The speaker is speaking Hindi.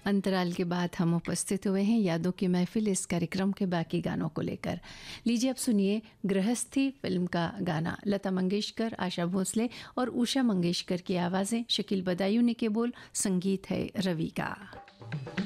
अंतराल के बाद हम उपस्थित हुए हैं यादों की महफिल इस कार्यक्रम के बाकी गानों को लेकर। लीजिए अब सुनिए गृहस्थी फिल्म का गाना। लता मंगेशकर, आशा भोसले और उषा मंगेशकर की आवाज़ें, शकील बदायूनी के बोल, संगीत है रवि का।